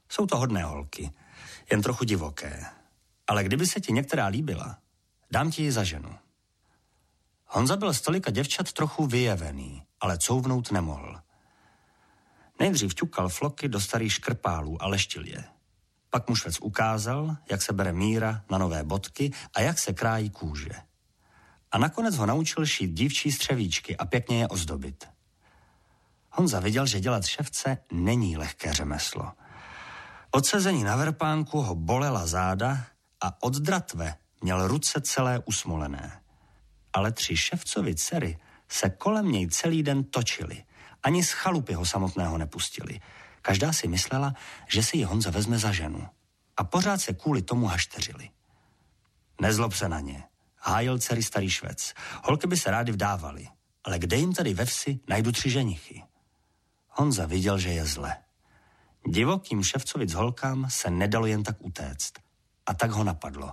Jsou to hodné holky, jen trochu divoké. Ale kdyby se ti některá líbila, dám ti ji za ženu. Honza byl z tolika děvčat trochu vyjevený, ale couvnout nemohl. Nejdřív ťukal floky do starých škrpálů a leštil je. Pak mu švec ukázal, jak se bere míra na nové bodky a jak se krájí kůže. A nakonec ho naučil šít dívčí střevíčky a pěkně je ozdobit. Honza viděl, že dělat ševce není lehké řemeslo. Od sezení na verpánku ho bolela záda a od dratve měl ruce celé usmolené. Ale 3 ševcovi dcery se kolem něj celý den točily. Ani z chalupy ho samotného nepustili. Každá si myslela, že si ji Honza vezme za ženu. A pořád se kvůli tomu hašteřili. Nezlob se na ně. Hájil dcery starý švec. Holky by se rády vdávaly. Ale kde jim tady ve vsi najdu 3 ženichy? Honza viděl, že je zle. Divokým ševcovic holkám se nedalo jen tak utéct. A tak ho napadlo.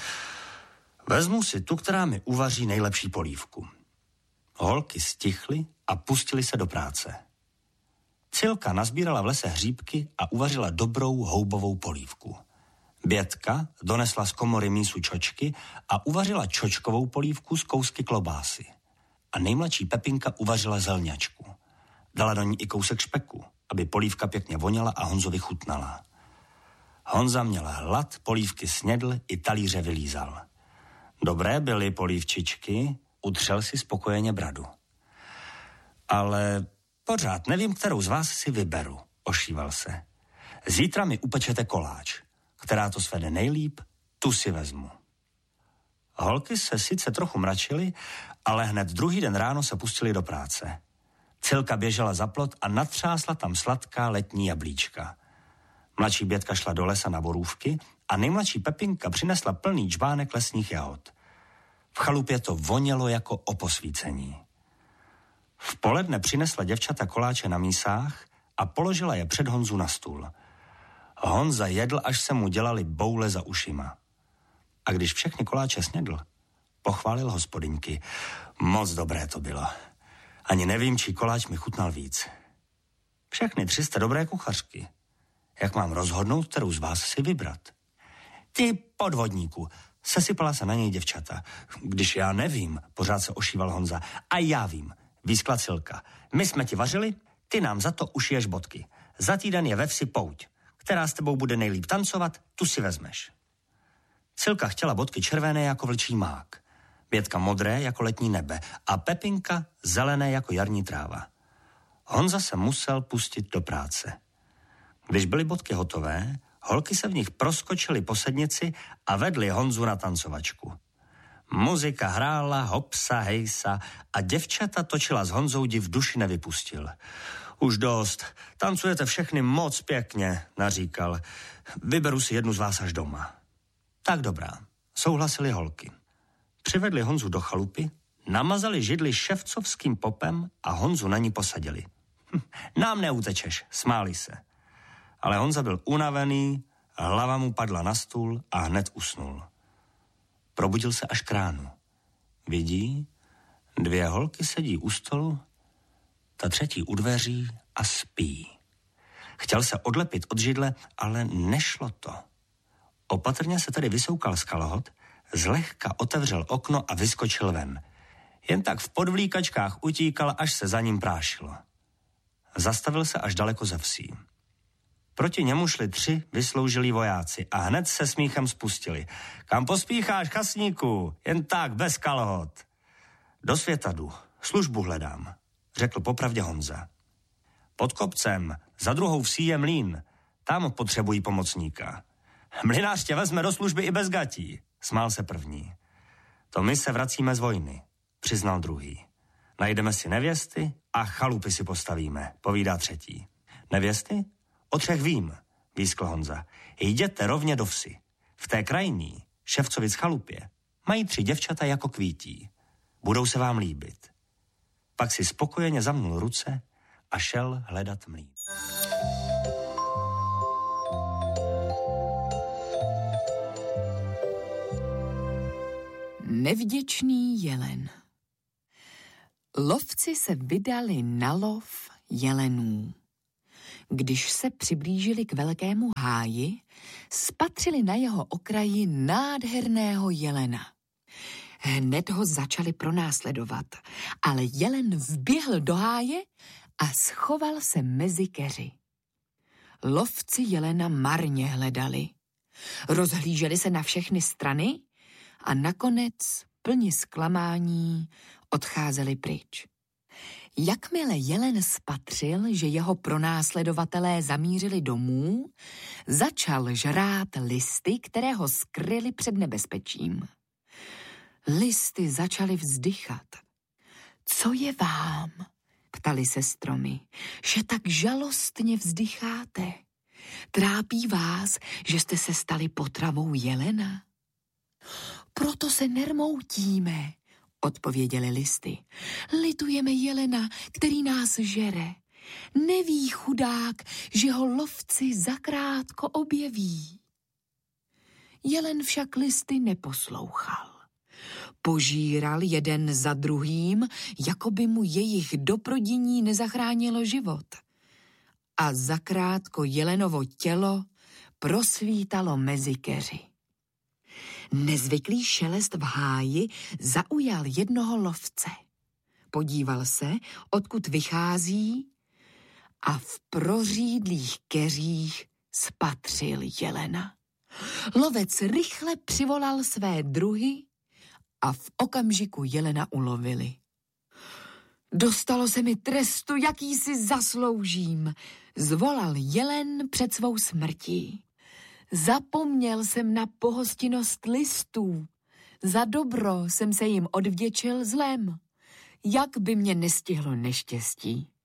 Vezmu si tu, která mi uvaří nejlepší polívku. Holky stichly a pustili se do práce. Cilka nazbírala v lese hříbky a uvařila dobrou houbovou polívku. Bětka donesla z komory mísu čočky a uvařila čočkovou polívku z kousky klobásy. A nejmladší Pepinka uvařila zelňačku. Dala do ní i kousek špeku, aby polívka pěkně voněla a Honzovi chutnala. Honza měl hlad, polívky snědl i talíře vylízal. Dobré byly polívčičky, utřel si spokojeně bradu. Ale pořád nevím, kterou z vás si vyberu, ošíval se. Zítra mi upečete koláč. Která to svede nejlíp, tu si vezmu. Holky se sice trochu mračily, ale hned druhý den ráno se pustili do práce. Cilka běžela za plot a natřásla tam sladká letní jablíčka. Mladší Bětka šla do lesa na borůvky a nejmladší Pepinka přinesla plný džbánek lesních jahod. V chalupě to vonělo jako o posvícení. V poledne přinesla děvčata koláče na mísách a položila je před Honzu na stůl. Honza jedl, až se mu dělali boule za ušima. A když všechny koláče snědl, pochválil hospodyňky. Moc dobré to bylo. Ani nevím, čí koláč mi chutnal víc. Všechny 3 jste dobré kuchařky. Jak mám rozhodnout, kterou z vás si vybrat? Ty podvodníku, sesypala se na něj děvčata. Když já nevím, pořád se ošíval Honza. A já vím, výskla Cilka. My jsme ti vařili, ty nám za to ušiješ bodky. Za týden je ve vsi pouť. Která s tebou bude nejlíp tancovat, tu si vezmeš. Cilka chtěla bodky červené jako vlčí mák, Bětka modré jako letní nebe a Pepinka zelené jako jarní tráva. Honza se musel pustit do práce. Když byly bodky hotové, holky se v nich proskočily po sednici a vedly Honzu na tancovačku. Muzika hrála, hopsa, hejsa a děvčata točila s Honzou div duši nevypustil. Už dost, tancujete všechny moc pěkně, naříkal. Vyberu si jednu z vás až doma. Tak dobrá, souhlasili holky. Přivedli Honzu do chalupy, namazali židli ševcovským popem a Honzu na ní posadili. Nám neutečeš, smáli se. Ale Honza byl unavený, hlava mu padla na stůl a hned usnul. Probudil se až k ránu. Vidí, 2 holky sedí u stolu, ta 3. u dveří a spí. Chtěl se odlepit od židle, ale nešlo to. Opatrně se tedy vysoukal z kalhot, zlehka otevřel okno a vyskočil ven. Jen tak v podvlíkačkách utíkal, až se za ním prášilo. Zastavil se až daleko ze vsí. Proti němu šli 3 vysloužilí vojáci a hned se smíchem spustili. Kam pospícháš, chasníku? Jen tak, bez kalhot. Do světa jdu, službu hledám, řekl popravdě Honza. Pod kopcem, za druhou vsí je mlýn, tam potřebují pomocníka. Mlynář tě vezme do služby i bez gatí, smál se první. To my se vracíme z vojny, přiznal druhý. Najdeme si nevěsty a chalupy si postavíme, povídá třetí. Nevěsty? O 3 vím, výskl Honza. Jděte rovně do vsi. V té krajní, Ševcovic chalupě, mají 3 děvčata jako kvítí. Budou se vám líbit. Pak si spokojeně zamnul ruce a šel hledat mlýn. Nevděčný jelen. Lovci se vydali na lov jelenů. Když se přiblížili k velkému háji, spatřili na jeho okraji nádherného jelena. Hned ho začali pronásledovat, ale jelen vběhl do háje a schoval se mezi keři. Lovci jelena marně hledali. Rozhlíželi se na všechny strany a nakonec, plni zklamání, odcházeli pryč. Jakmile jelen spatřil, že jeho pronásledovatelé zamířili domů, začal žrát listy, které ho skryly před nebezpečím. Listy začaly vzdychat. Co je vám? Ptali se stromy, že tak žalostně vzdycháte. Trápí vás, že jste se stali potravou jelena? Proto se nermoutíme, odpověděli listy. Litujeme jelena, který nás žere. Neví chudák, že ho lovci zakrátko objeví. Jelen však listy neposlouchal. Požíral jeden za druhým, jako by mu jejich doprodění nezachránilo život. A zakrátko jelenovo tělo prosvítalo mezi keři. Nezvyklý šelest v háji zaujal jednoho lovce. Podíval se, odkud vychází, a v prořídlých keřích spatřil jelena. Lovec rychle přivolal své druhy a v okamžiku jelena ulovili. Dostalo se mi trestu, jaký si zasloužím, zvolal jelen před svou smrtí. Zapomněl jsem na pohostinnost listů. Za dobro jsem se jim odvděčil zlem. Jak by mě nestihlo neštěstí?